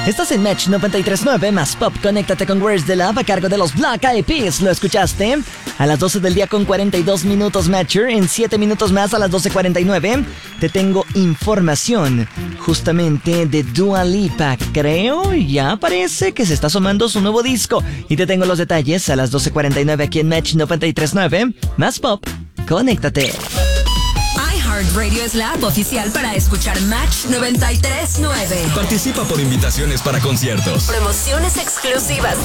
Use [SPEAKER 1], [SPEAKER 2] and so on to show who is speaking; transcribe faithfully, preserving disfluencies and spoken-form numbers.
[SPEAKER 1] Estás en Match noventa y tres punto nueve más Pop. Conéctate con Where's the Love a cargo de los Black Eyed Peas. ¿Lo escuchaste? A las doce del día con cuarenta y dos minutos, Matcher. En siete minutos más, a las doce cuarenta y nueve, te tengo información justamente de Dua Lipa. Creo, ya parece que se está asomando su nuevo disco. Y te tengo los detalles a las doce cuarenta y nueve aquí en Match noventa y tres punto nueve más Pop. Conéctate.
[SPEAKER 2] iHeartRadio es la app oficial para escuchar Match noventa y tres punto nueve.
[SPEAKER 3] Participa por invitaciones para conciertos,
[SPEAKER 2] promociones exclusivas,